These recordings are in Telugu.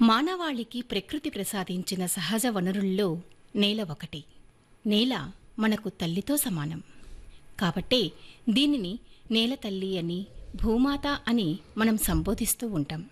మానవాళికి ప్రకృతి ప్రసాదించిన సహజ వనరుల్లో నేల ఒకటి. నేల మనకు తల్లితో సమానం. కాబట్టే దీనిని నేల తల్లి అని, భూమాత అని మనం సంబోధిస్తూ ఉంటాం.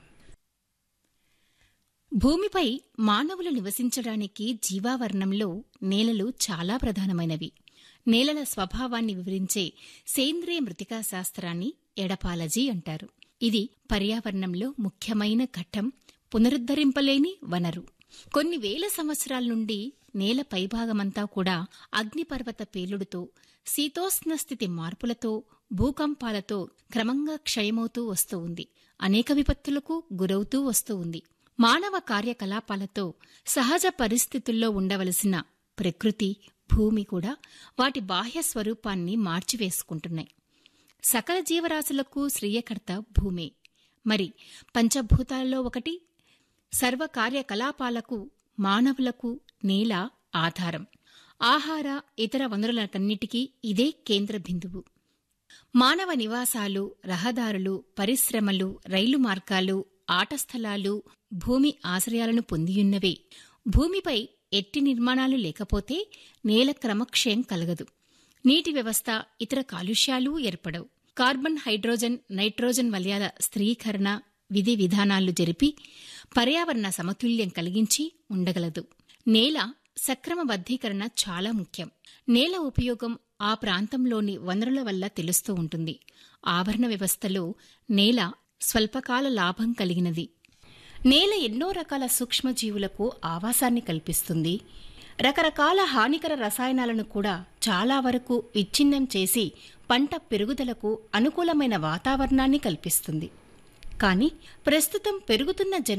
భూమిపై మానవులు నివసించడానికి జీవావరణంలో నేలలు చాలా ప్రధానమైనవి. నేలల స్వభావాన్ని వివరించే సేంద్రియ మృతికా శాస్త్రాన్ని ఎడపాలజీ అంటారు. ఇది పర్యావరణంలో ముఖ్యమైన ఘట్టం, పునరుద్ధరింపలేని వనరు. కొన్ని వేల సంవత్సరాల నుండి నేల పైభాగమంతా కూడా అగ్నిపర్వత పేలుడుతో, శీతోష్ణ స్థితి మార్పులతో, భూకంపాలతో క్రమంగా క్షయమవుతూ వస్తూ ఉంది. అనేక విపత్తులకు గురవుతూ వస్తూ ఉంది. మానవ కార్యకలాపాలతో సహజ పరిస్థితుల్లో ఉండవలసిన ప్రకృతి, భూమి కూడా వాటి బాహ్య స్వరూపాన్ని మార్చివేసుకుంటున్నాయి. సకల జీవరాశులకు శ్రేయకర్త భూమే. మరి పంచభూతాల్లో ఒకటి. సర్వ కార్యకలాపాలకు మానవులకు నేల ఆధారం. ఆహార, ఇతర వనరులకన్నిటికీ ఇదే కేంద్ర బిందువు. మానవ నివాసాలు, రహదారులు, పరిశ్రమలు, రైలు మార్గాలు, ఆట స్థలాలు భూమి ఆశ్రయాలను పొందియున్నవే. భూమిపై ఎట్టి నిర్మాణాలు లేకపోతే నేల క్రమక్షయం కలగదు. నీటి వ్యవస్థ, ఇతర కాలుష్యాలు ఏర్పడవు. కార్బన్, హైడ్రోజన్, నైట్రోజన్ వలయాల స్థిరీకరణ విధి విధానాలు జరిపి పర్యావరణ సమతుల్యం కలిగించి ఉండగలదు. నేల సక్రమబద్ధీకరణ చాలా ముఖ్యం. నేల ఉపయోగం ఆ ప్రాంతంలోని వనరుల వల్ల తెలుస్తూ ఉంటుంది. ఆవరణ వ్యవస్థలో నేల స్వల్పకాల లాభం కలిగినది. నేల ఎన్నో రకాల సూక్ష్మజీవులకు ఆవాసాన్ని కల్పిస్తుంది. రకరకాల హానికర రసాయనాలను కూడా చాలా వరకు విచ్ఛిన్నం చేసి పంట పెరుగుదలకు అనుకూలమైన వాతావరణాన్ని కల్పిస్తుంది. కానీ ప్రస్తుతం పెరుగుతున్న